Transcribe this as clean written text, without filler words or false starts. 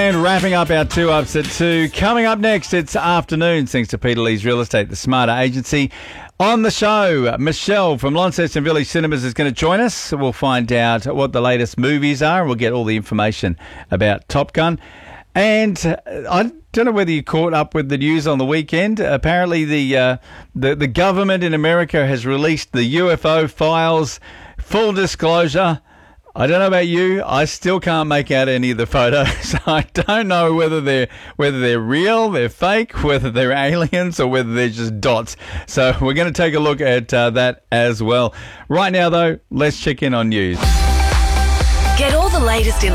And wrapping up our 2 Ups at 2. Coming up next, it's afternoon, thanks to Peter Lee's Real Estate, the Smarter Agency. On the show, Michelle from Launceston Village Cinemas is going to join us. We'll find out what the latest movies are. We'll get all the information about Top Gun. And I don't know whether you caught up with the news on the weekend. Apparently the government in America has released the UFO files. Full disclosure, I don't know about you, I still can't make out any of the photos. I don't know whether they're real, they're fake, whether they're aliens, or whether they're just dots. So we're going to take a look at that as well. Right now, though, let's check in on news. Get all the latest in